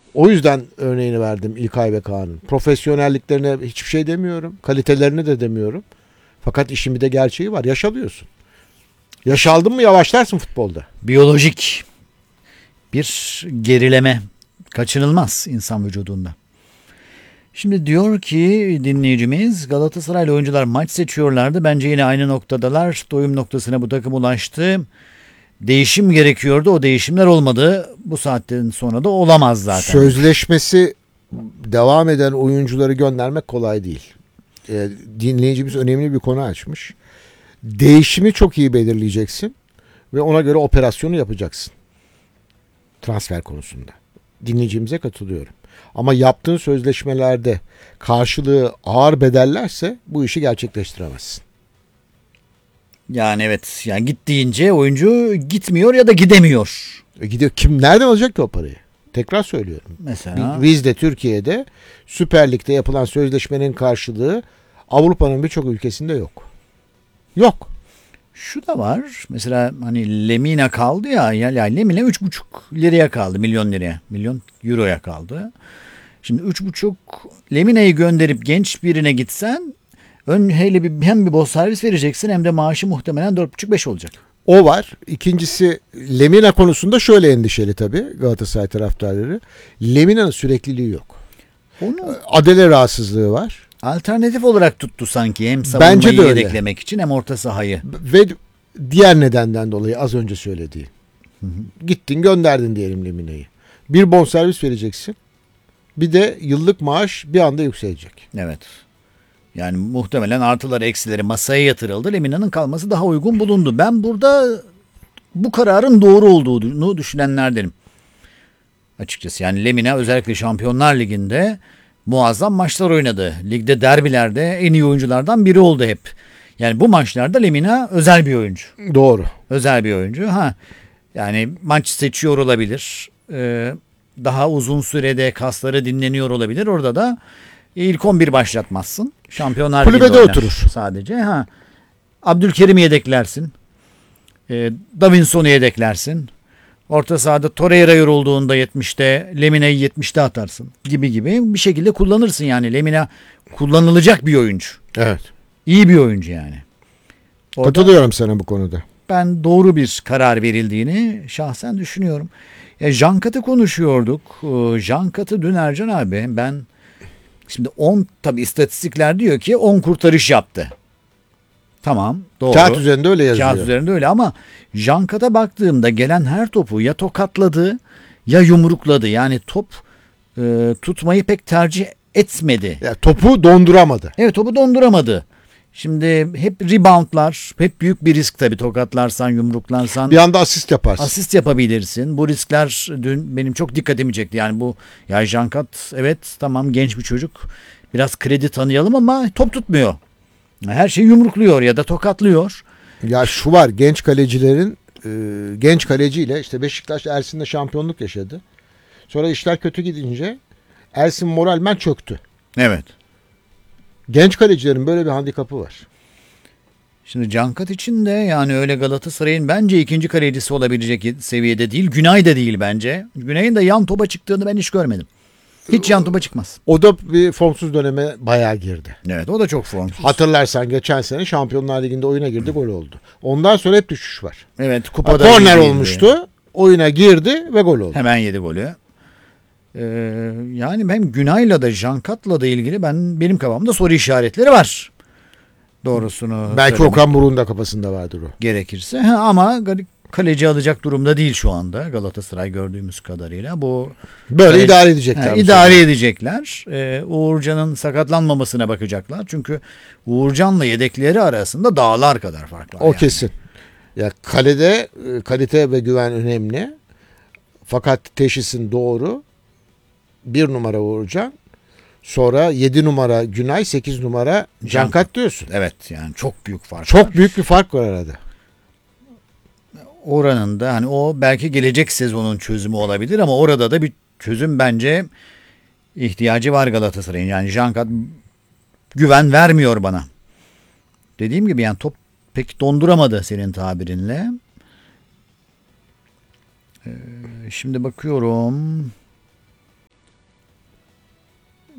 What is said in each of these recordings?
O yüzden örneğini verdim İlkay ve Kaan'ın. Profesyonelliklerine hiçbir şey demiyorum. Kalitelerine de demiyorum. Fakat işin bir de gerçeği var. Yaş alıyorsun. Yaş aldın mı yavaşlarsın futbolda. Biyolojik bir gerileme kaçınılmaz insan vücudunda. Şimdi diyor ki dinleyicimiz, Galatasaraylı oyuncular maç seçiyorlardı. Bence yine aynı noktadalar. Doyum noktasına bu takım ulaştı. Değişim gerekiyordu. O değişimler olmadı. Bu saatten sonra da olamaz zaten. Sözleşmesi devam eden oyuncuları göndermek kolay değil. Dinleyicimiz önemli bir konu açmış. Değişimi çok iyi belirleyeceksin ve ona göre operasyonu yapacaksın. Transfer konusunda. Dinleyicimize katılıyorum. Ama yaptığın sözleşmelerde karşılığı ağır bedellerse bu işi gerçekleştiremezsin. Yani evet, yani git deyince oyuncu gitmiyor ya da gidemiyor. Gidiyor. Kim nereden alacak ki o parayı? Tekrar söylüyorum. Mesela Bizde Türkiye'de Süper Lig'de yapılan sözleşmenin karşılığı Avrupa'nın birçok ülkesinde yok. Yok. şu da var. Mesela hani Lemina kaldı ya Lemina 3,5 liraya kaldı, milyon liraya. Milyon euroya kaldı. Şimdi 3,5 Lemina'yı gönderip genç birine gitsen hele hem bir bonservis vereceksin hem de maaşı muhtemelen 4,5-5 olacak. O var. İkincisi Lemina konusunda şöyle endişeli tabii Galatasaray taraftarları. Lemina'nın sürekliliği yok. Onu Adele rahatsızlığı var. alternatif olarak tuttu sanki, hem Bence savunmayı de öyle. yedeklemek için hem orta sahayı. Ve diğer nedenden dolayı az önce söylediği. Gittin gönderdin diyelim Lemina'yı. Bir bonservis vereceksin. Bir de yıllık maaş bir anda yükselecek. Evet. Yani muhtemelen artıları eksileri masaya yatırıldı. Lemina'nın kalması daha uygun bulundu. Ben burada bu kararın doğru olduğunu düşünenlerdenim. Açıkçası yani Lemina özellikle Şampiyonlar Ligi'nde muazzam maçlar oynadı. Ligde derbilerde en iyi oyunculardan biri oldu hep. Yani bu maçlarda Lemina özel bir oyuncu. Doğru. Özel bir oyuncu. Yani maç seçiyor olabilir. Daha uzun sürede kasları dinleniyor olabilir. Orada da ilk 11 başlatmazsın. Şampiyonlar Ligi'nde Kulübede oynar oturur. sadece. Abdülkerim'i yedeklersin. Davinson'u yedeklersin. Orta sahada Torreira yorulduğunda 70'te, Lemina'yı 70'te atarsın gibi bir şekilde kullanırsın yani. Lemina kullanılacak bir oyuncu. Evet. İyi bir oyuncu yani. Orada Katılıyorum sana bu konuda. ben doğru bir karar verildiğini şahsen düşünüyorum. Jankat'ı konuşuyorduk. Jankat'ı dün Ercan abi ben şimdi 10 tabii istatistikler diyor ki 10 kurtarış yaptı. Tamam, doğru. Kağıt üzerinde öyle yazıyor. Kağıt üzerinde öyle ama Jankat'a baktığımda gelen her topu ya tokatladı ya yumrukladı. Yani top tutmayı pek tercih etmedi. Ya, topu donduramadı. Evet, topu donduramadı. Şimdi hep reboundlar, hep büyük bir risk tabii, tokatlarsan, yumruklarsan. Bir anda asist yaparsın. Asist yapabilirsin. Bu riskler dün benim çok dikkatimi çekti. Yani bu ya Jankat evet tamam genç bir çocuk. Biraz kredi tanıyalım ama top tutmuyor. Her şeyi yumrukluyor ya da tokatlıyor. Ya şu var, genç kalecilerin genç kaleciyle işte Beşiktaş Ersin'le şampiyonluk yaşadı. Sonra işler kötü gidince Ersin moralmen çöktü. Evet. Genç kalecilerin böyle bir handikapı var. Şimdi Cankat için de yani öyle Galatasaray'ın bence ikinci kalecisi olabilecek seviyede değil. Günay da değil bence. Günay'ın da yan topa çıktığını ben hiç görmedim. Hiç yan topa çıkmaz. O da bir formsuz döneme bayağı girdi. Evet, o da çok formsuz. Hatırlarsan geçen sene Şampiyonlar Ligi'nde oyuna girdi, gol oldu. Ondan sonra hep düşüş var. Evet, kupada Korner iyiydi. olmuştu. Oyuna girdi ve gol oldu. Hemen yedi golü. Yani hem Günay'la da Jankat'la da ilgili benim kafamda soru işaretleri var. Doğrusunu Belki söylemek Okan Buruk'un da kafasında vardır o. gerekirse. Ama kaleci alacak durumda değil şu anda Galatasaray gördüğümüz kadarıyla. Bu Böyle idare edecekler. idare edecekler. Uğurcan'ın sakatlanmamasına bakacaklar. Çünkü Uğurcan'la yedekleri arasında dağlar kadar fark var. O kesin. Ya kalede kalite ve güven önemli. Fakat teşhisin doğru. 1 numara Uğurcan. Sonra 7 numara Günay, 8 numara Cankat diyorsun. Evet, yani çok büyük fark var. Çok büyük bir fark var arada. Oranında hani o belki gelecek sezonun çözümü olabilir ama orada da bir çözüm bence ihtiyacı var Galatasaray'ın. Yani Jankat güven vermiyor bana. Dediğim gibi yani top pek donduramadı senin tabirinle. Şimdi bakıyorum.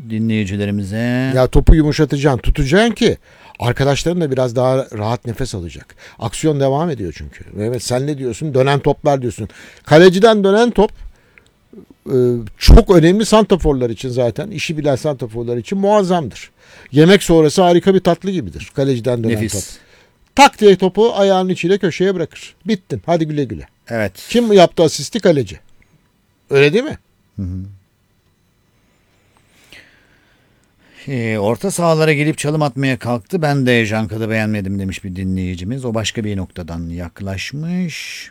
dinleyicilerimize. Ya topu yumuşatacaksın, tutacaksın ki arkadaşların da biraz daha rahat nefes alacak. Aksiyon devam ediyor çünkü. Evet, sen ne diyorsun? Dönen toplar diyorsun. Kaleciden dönen top çok önemli santraforlar için zaten. İşi bilen santraforlar için muazzamdır. Yemek sonrası harika bir tatlı gibidir. Kaleciden dönen Nefis. top. Tak diye topu ayağının içiyle köşeye bırakır. Bittin. Hadi güle güle. Evet. Kim yaptı asisti? Kaleci. Öyle değil mi? Orta sahalara gelip çalım atmaya kalktı. Ben de Janka'da beğenmedim demiş bir dinleyicimiz. O başka bir noktadan yaklaşmış.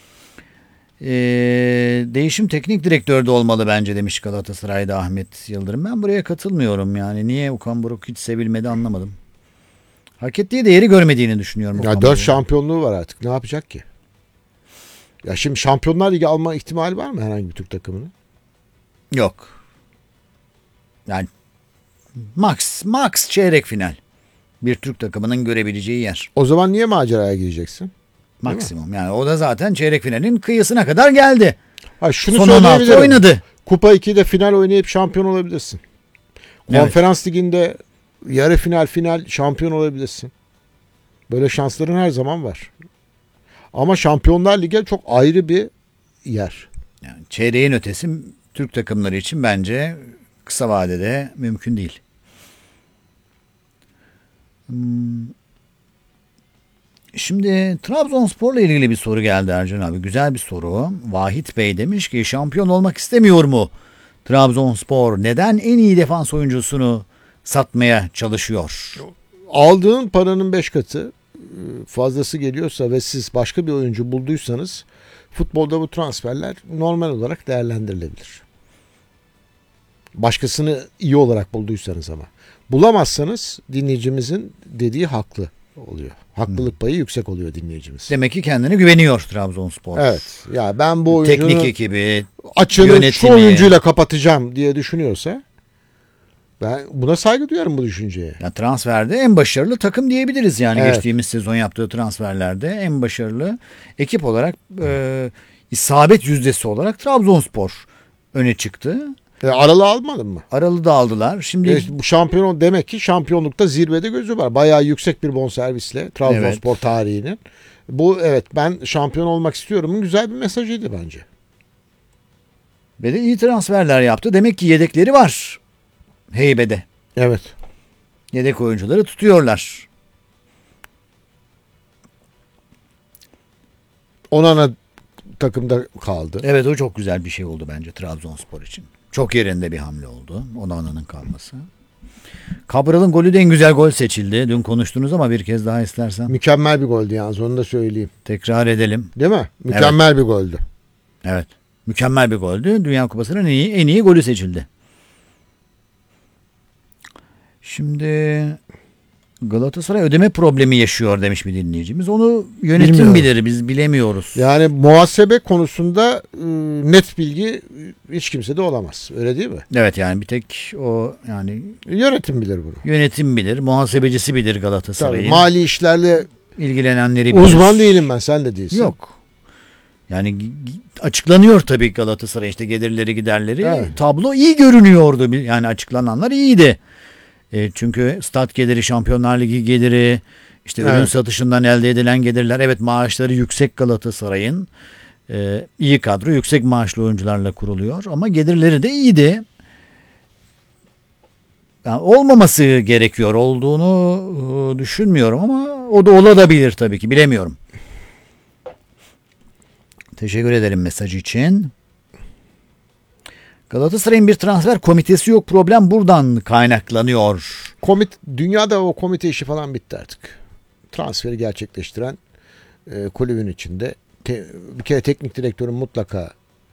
Değişim teknik direktörde olmalı bence demiş Galatasaray'da Ahmet Yıldırım. Ben buraya katılmıyorum yani. Niye Okan Buruk hiç sevilmedi anlamadım. Hak ettiği değeri görmediğini düşünüyorum. Ya Okan 4 Buruk'un. şampiyonluğu var artık. Ne yapacak ki? Ya şimdi Şampiyonlar Ligi alma ihtimali var mı herhangi bir Türk takımının? Yok. Yani max çeyrek final. Bir Türk takımının görebileceği yer. O zaman niye maceraya gireceksin? Maksimum. Yani o da zaten çeyrek finalin kıyısına kadar geldi. Ha, şunu Son 16 söyleyebilirim. oynadı. Kupa 2'de final oynayıp şampiyon olabilirsin. Evet. Konferans Ligi'nde yarı final şampiyon olabilirsin. Böyle şansların her zaman var. Ama Şampiyonlar Ligi çok ayrı bir yer. Yani çeyreğin ötesi Türk takımları için bence kısa vadede mümkün değil. Şimdi Trabzonspor'la ilgili bir soru geldi Ercan abi. Güzel bir soru. Vahit Bey demiş ki şampiyon olmak istemiyor mu Trabzonspor? Neden en iyi defans oyuncusunu satmaya çalışıyor? Aldığın paranın 5 katı fazlası geliyorsa ve siz başka bir oyuncu bulduysanız futbolda bu transferler normal olarak değerlendirilebilir. Başkasını iyi olarak bulduysanız ama. Bulamazsanız dinleyicimizin dediği haklı oluyor. Haklılık payı yüksek oluyor dinleyicimiz. Demek ki kendine güveniyor Trabzonspor. Evet. Ya ben bu oyuncunun Teknik ekibi, açığını şu yönetimi. oyuncuyla kapatacağım diye düşünüyorsa ben buna saygı duyarım bu düşünceye. yani transferde en başarılı takım diyebiliriz yani Evet. geçtiğimiz sezon yaptığı transferlerde en başarılı ekip olarak isabet yüzdesi olarak Trabzonspor öne çıktı. Aralı almadın mı? Aralı da aldılar. Şimdi Bu şampiyon demek ki şampiyonlukta zirvede gözü var. Bayağı yüksek bir bonservisle Trabzonspor tarihinin. Bu evet ben şampiyon olmak istiyorumun güzel bir mesajıydı bence. ve de iyi transferler yaptı. Demek ki yedekleri var. Heybede. Evet. Yedek oyuncuları tutuyorlar. Onana takımda kaldı. Evet, o çok güzel bir şey oldu bence Trabzonspor için. Çok yerinde bir hamle oldu. Onana'nın kalması. Cabral'ın golü de en güzel gol seçildi. Dün konuştunuz ama bir kez daha istersen Mükemmel bir goldü yalnız onu da söyleyeyim. tekrar edelim. Değil mi? Mükemmel bir goldü. Evet. Mükemmel bir goldü. Dünya Kupası'nın en iyi golü seçildi. Şimdi Galatasaray ödeme problemi yaşıyor demiş bir dinleyicimiz. Onu yönetim Bilmiyorum. bilir, biz bilemiyoruz. Yani muhasebe konusunda net bilgi hiç kimsede olamaz. Öyle değil mi? Evet, yani bir tek o, yani Yönetim bilir bunu. yönetim bilir, muhasebecisi bilir Tabii, Galatasaray'ın. mali işlerle İlgilenenleri bilir. uzman değilim ben, sen de değilsin. Yok. Yani açıklanıyor tabii Galatasaray işte gelirleri giderleri. Evet. Tablo iyi görünüyordu. Yani açıklananlar iyiydi. Çünkü stat geliri, Şampiyonlar Ligi geliri, işte ürün Evet. satışından elde edilen gelirler. Evet, maaşları yüksek Galatasaray'ın. İyi kadro, yüksek maaşlı oyuncularla kuruluyor. Ama gelirleri de iyiydi. Yani olmaması gerekiyor. Olduğunu düşünmüyorum ama o da olabilir tabii ki. Bilemiyorum. Teşekkür ederim mesaj için. Galatasaray'ın bir transfer komitesi yok. Problem buradan kaynaklanıyor. Dünyada o komite işi falan bitti artık. Transferi gerçekleştiren kulübün içinde bir kere teknik direktörün mutlaka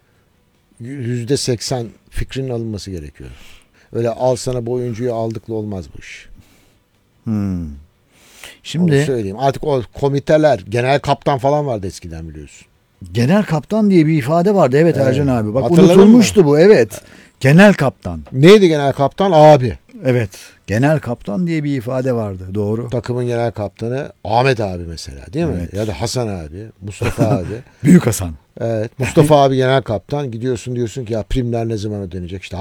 %80 fikrinin alınması gerekiyor. Öyle al sana bu oyuncuyu aldıkla olmaz bu iş. Onu Şimdi söyleyeyim. Artık o komiteler, genel kaptan falan vardı eskiden biliyorsun. genel kaptan diye bir ifade vardı. Evet, Evet. Ercan abi. Bak, Hatırladın unutulmuştu bu. Evet. Genel kaptan. Neydi genel kaptan? Abi. Evet. Genel kaptan diye bir ifade vardı. Doğru. Takımın genel kaptanı Ahmet abi mesela, değil mi? Evet. Ya da Hasan abi, Mustafa abi. Büyük Hasan. Evet. Mustafa abi genel kaptan. Gidiyorsun diyorsun ki ya primler ne zaman ödenecek? İşte